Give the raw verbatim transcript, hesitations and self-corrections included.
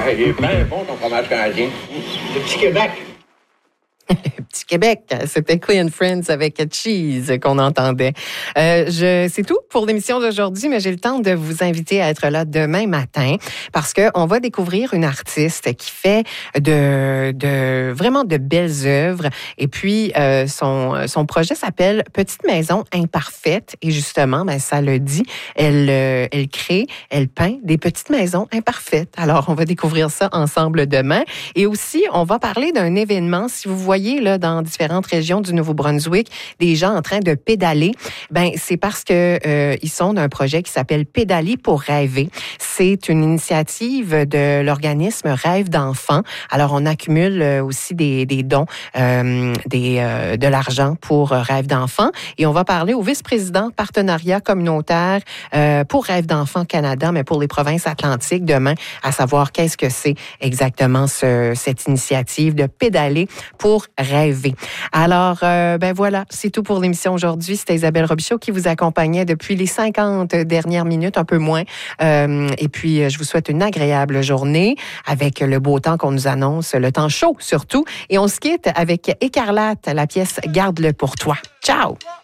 Ah, il est bien bon, ton fromage canadien. Le petit Québec. Petit Québec, c'était Queen Friends avec Cheese qu'on entendait. Euh, je, c'est tout pour l'émission d'aujourd'hui, mais j'ai le temps de vous inviter à être là demain matin parce que on va découvrir une artiste qui fait de, de vraiment de belles œuvres. Et puis euh, son son projet s'appelle Petite Maison Imparfaite et justement, ben ça le dit, elle euh, elle crée, elle peint des petites maisons imparfaites. Alors on va découvrir ça ensemble demain. Et aussi on va parler d'un événement. Si vous voyez là, dans différentes régions du Nouveau-Brunswick, des gens en train de pédaler, ben c'est parce que euh, ils sont d'un projet qui s'appelle Pédaler pour rêver. C'est une initiative de l'organisme Rêve d'enfants. Alors on accumule aussi des, des dons, euh, des euh, de l'argent pour Rêve d'enfants et on va parler au vice-président partenariat communautaire euh, pour Rêve d'enfants Canada, mais pour les provinces atlantiques demain, à savoir qu'est-ce que c'est exactement ce, cette initiative de pédaler pour rêver. Alors, euh, ben voilà, c'est tout pour l'émission aujourd'hui. C'était Isabelle Robichaud qui vous accompagnait depuis les cinquante dernières minutes, un peu moins. Euh, et puis, je vous souhaite une agréable journée avec le beau temps qu'on nous annonce, le temps chaud surtout. Et on se quitte avec Écarlate, la pièce « Garde-le pour toi ». Ciao!